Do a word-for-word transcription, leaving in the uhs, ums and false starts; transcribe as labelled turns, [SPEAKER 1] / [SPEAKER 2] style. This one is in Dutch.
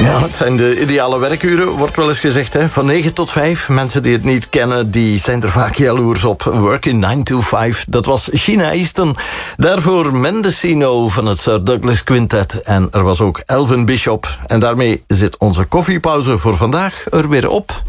[SPEAKER 1] Ja, het zijn de ideale werkuren, wordt wel eens gezegd, hè? Van negen tot vijf. Mensen die het niet kennen, die zijn er vaak jaloers op. Working nine to five. Dat was China Easton. Daarvoor Mendocino van het Sir Douglas Quintet. En er was ook Elvin Bishop. En daarmee zit onze koffiepauze voor vandaag er weer op.